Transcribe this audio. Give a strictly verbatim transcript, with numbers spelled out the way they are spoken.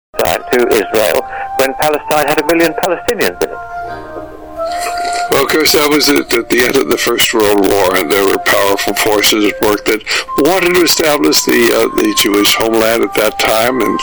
to Israel when Palestine had a million Palestinians in it. Well, of course, that was at, at the end of the First World War, and there were powerful forces at work that wanted to establish the uh, the Jewish homeland at that time, and